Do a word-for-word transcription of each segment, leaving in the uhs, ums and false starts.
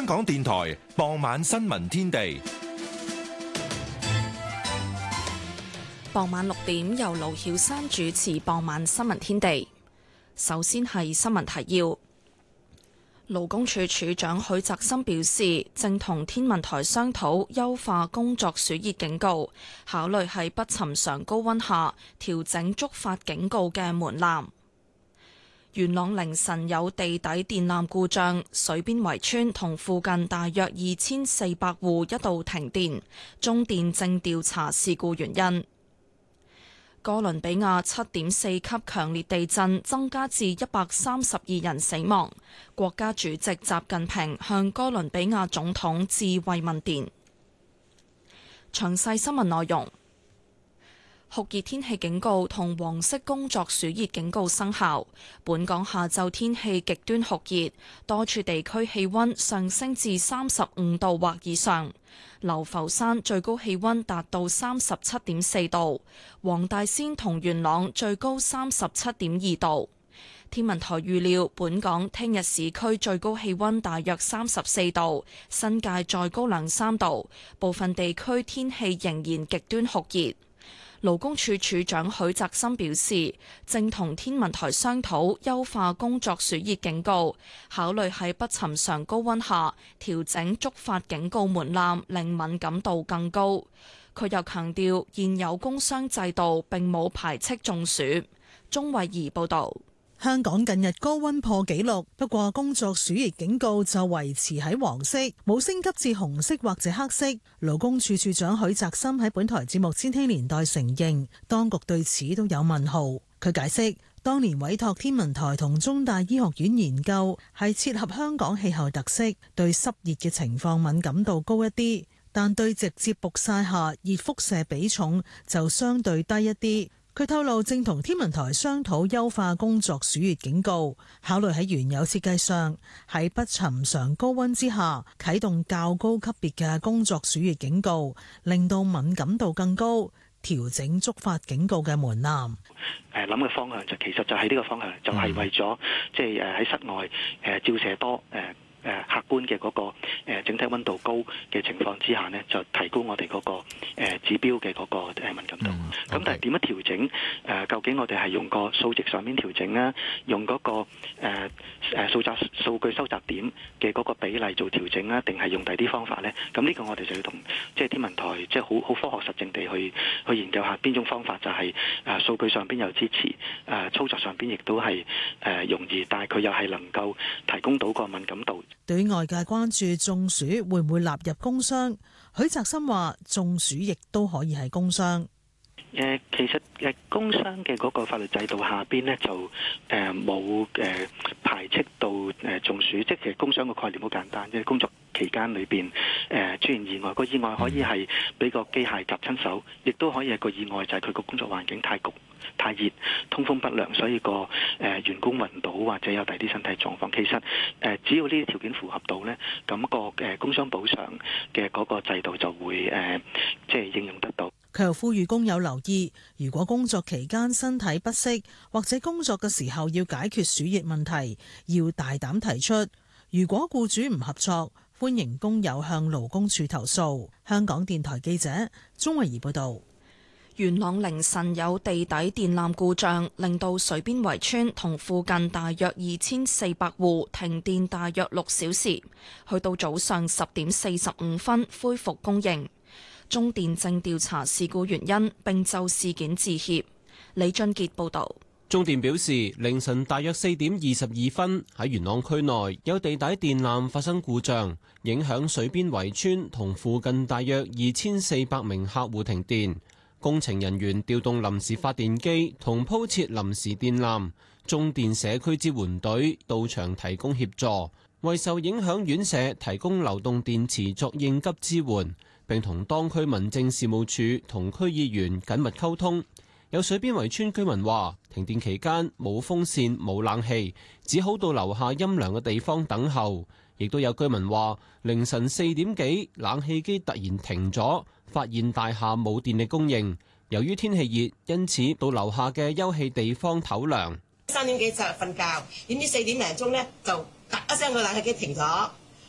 港電台傍晚新聞天地。 傍晚六點由盧曉珊主持傍晚新聞天地。首先係新聞提要。勞工處處長許澤森表示，正同天文台商討優化工作暑熱警告，考慮喺不尋常高溫下調整觸發警告嘅門檻。元朗凌晨有地底電纜故障，水邊圍村同附近大約二千四百戶一度停電，中電正調查事故原因。哥倫比亞七點四級強烈地震增加至一百三十二人死亡，國家主席習近平向哥倫比亞總統致慰問電。詳細新聞內容。酷熱天氣警告同黃色工作暑熱警告生效。本港下晝天氣極端酷熱，多處地區氣溫上升至三十五度或以上。流浮山最高氣溫達到三十七點四度，黃大仙同元朗最高三十七點二度。天文台預料，本港聽日市區最高氣溫大約三十四度，新界再高兩三度，部分地區天氣仍然極端酷熱。勞工處處長許澤森表示，正同天文台商討優化工作暑熱警告，考慮喺不尋常高溫下調整觸發警告門檻，令敏感度更高。佢又強調，現有工傷制度並冇排斥中暑。鍾慧儀報導。 香港近日高溫破紀錄，不過工作暑熱警告就維持喺黃色，冇升級至紅色或者黑色。勞工處處長許澤森喺本台節目《千禧年代》承認，當局對此都有問號。佢解釋，當年委託天文台同中大醫學院研究，係切合香港氣候特色，對濕熱嘅情況敏感度高一啲，但對直接曝曬下熱輻射比重就相對低一啲。佢透露正同天文台商討優化工作暑熱警告，考慮喺原有設計上喺不尋常高溫之下啟動較高級別嘅工作暑熱警告，令到敏感度更高，調整觸發警告嘅門檻。 誒諗嘅方向就其實就係呢個方向，就係、是、為咗即係誒喺室外誒照射多誒。誒客觀嘅嗰個誒整體溫度高嘅情況之下呢，就提高我哋嗰個誒指標嘅嗰個誒敏感度。咁、嗯 okay. 但係點樣調整？誒究竟我哋係用個數值上面調整呢？用嗰個誒誒數集數據收集點嘅嗰個比例做調整啊？定係用第啲方法呢？咁呢個我哋就要同即係天文台即係好好科學實證地去去研究下邊種方法就係誒數據上邊有支持，誒操作上邊亦都係誒容易，但係佢又係能夠提供到個敏感度。 對於外界關注中暑會唔會納入工傷，許澤森話中暑亦都可以係工傷。 誒，其實誒工傷嘅嗰個法律制度下邊呢，就誒冇誒排斥到誒中暑，即係其實工傷嘅概念好簡單，即係工作期間裏邊誒出現意外，個意外可以係俾個機械夾親手，亦都可以係個意外就係佢個工作環境太焗、太熱、通風不良，所以個誒、呃、員工暈倒或者有第啲身體狀況。其實誒、呃、只要呢啲條件符合到呢，咁、那個誒、呃、工傷補償嘅嗰個制度就會誒、呃、即係應用得到。 佢又呼籲工友留意，如果工作期間身體不適，或者工作嘅時候要解決暑熱問題，要大膽提出。如果僱主唔合作，歡迎工友向勞工處投訴。香港電台記者鍾慧儀報道。 元朗凌晨有地底電纜故障，令到水邊圍村同附近大約二千四百戶停電大約六小時，去到早上十點四十五分恢復供應。中電正調查事故原因，並就事件致歉。李俊傑報導。 中電表示，凌晨大約四點二十二分喺元朗區內有地底電纜發生故障，影響水邊圍村同附近大約二千四百名客戶停電。工程人員調動臨時發電機同鋪設臨時電纜，中電社區支援隊到場提供協助，為受影響院舍提供流動電池作應急支援。並同當區民政事務處同區議員緊密溝通。有水邊圍村居民話，停電期間冇風扇冇冷氣，只好到樓下陰涼嘅地方等候。亦都有居民話，凌晨四點幾冷氣機突然停咗，發現大廈冇電力供應。由於天氣熱，因此到樓下嘅休憩地方唞涼。 三點幾就瞓覺，點知四點零鐘呢就突一聲個冷氣機停咗。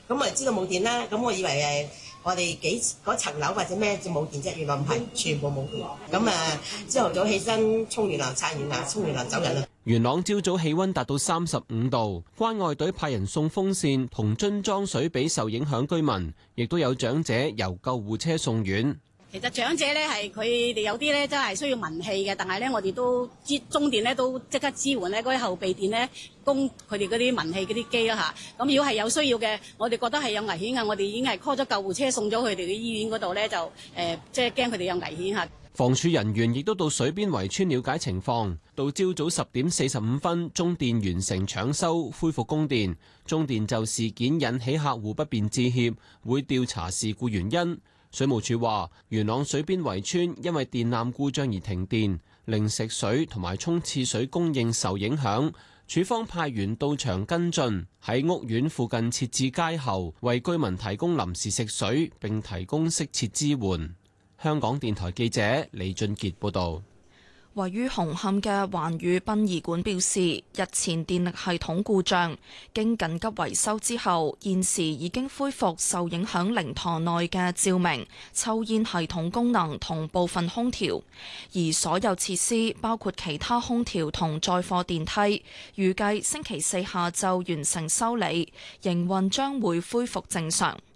咁我哋知道冇電啦，咁我以為誒我哋幾嗰層樓或者咩就冇電啫，原來唔係，全部冇電。咁啊，朝頭早起身沖完涼刷完牙，沖完涼走人啦。 元朗朝早氣溫達到三十五度，關愛隊派人送風扇同樽裝水俾受影響居民，亦都有長者由救護車送院。 其實長者咧係佢哋有啲咧真係需要文氣嘅，但係咧我哋都支中電咧都即刻支援咧嗰啲後備電咧供佢哋嗰啲文氣嗰啲機啦嚇。咁如果係有需要嘅，我哋覺得係有危險嘅，我哋已經係 call 咗救護車送咗佢哋嘅醫院嗰度咧，就誒即係驚佢哋有危險嚇。 房署人員亦都到水邊圍村了解情況，到朝早十點四十五分，中電完成搶修，恢復供電。中電就事件引起客戶不便致歉，會調查事故原因。水務署話，元朗水邊圍村因為電纜故障而停電，令食水同埋沖廁水供應受影響。署方派員到場跟進，喺屋苑附近設置街喉，為居民提供臨時食水，並提供適切支援。香港電台記者李俊傑報道。 位於紅磡嘅環宇殯儀館表示，日前電力系統故障，經緊急維修之後，現時已經恢復受影響靈堂內嘅照明、抽煙系統功能同部分空調，而所有設施包括其他空調同載貨電梯，預計星期四下晝完成修理，營運將會恢復正常。